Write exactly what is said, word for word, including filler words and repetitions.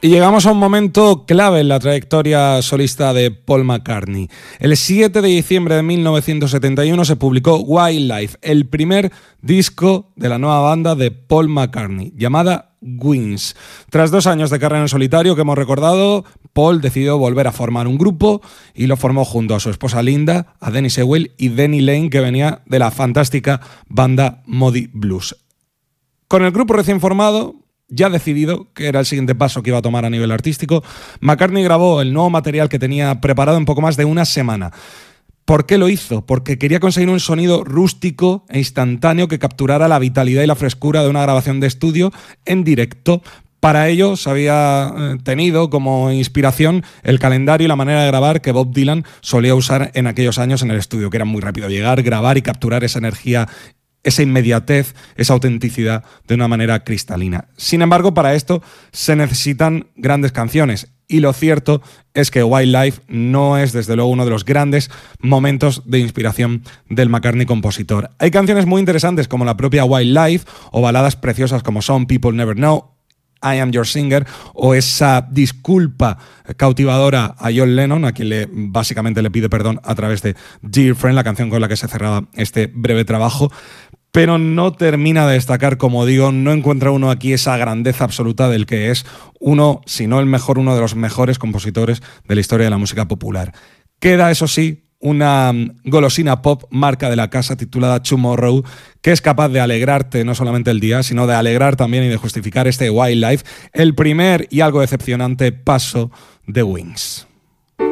Y llegamos a un momento clave en la trayectoria solista de Paul McCartney. El siete de diciembre de mil novecientos setenta y uno se publicó Wildlife, el primer disco de la nueva banda de Paul McCartney, llamada Wings. Tras dos años de carrera en solitario que hemos recordado, Paul decidió volver a formar un grupo y lo formó junto a su esposa Linda, a Dennis Ewell y Denny Lane, que venía de la fantástica banda Moody Blues. Con el grupo recién formado, ya decidido que era el siguiente paso que iba a tomar a nivel artístico, McCartney grabó el nuevo material que tenía preparado en poco más de una semana. ¿Por qué lo hizo? Porque quería conseguir un sonido rústico e instantáneo que capturara la vitalidad y la frescura de una grabación de estudio en directo. Para ello se había tenido como inspiración el calendario y la manera de grabar que Bob Dylan solía usar en aquellos años en el estudio, que era muy rápido llegar, grabar y capturar esa energía, esa inmediatez, esa autenticidad de una manera cristalina. Sin embargo, para esto se necesitan grandes canciones. Y lo cierto es que Wildlife no es, desde luego, uno de los grandes momentos de inspiración del McCartney compositor. Hay canciones muy interesantes como la propia Wildlife o baladas preciosas como Some People Never Know, I Am Your Singer, o esa disculpa cautivadora a John Lennon, a quien le, básicamente le pide perdón a través de Dear Friend, la canción con la que se cerraba este breve trabajo. Pero no termina de destacar, como digo, no encuentra uno aquí esa grandeza absoluta del que es uno, si no el mejor, uno de los mejores compositores de la historia de la música popular. Queda, eso sí, una golosina pop marca de la casa titulada Tomorrow, que es capaz de alegrarte no solamente el día, sino de alegrar también y de justificar este Wildlife, el primer y algo decepcionante paso de Wings.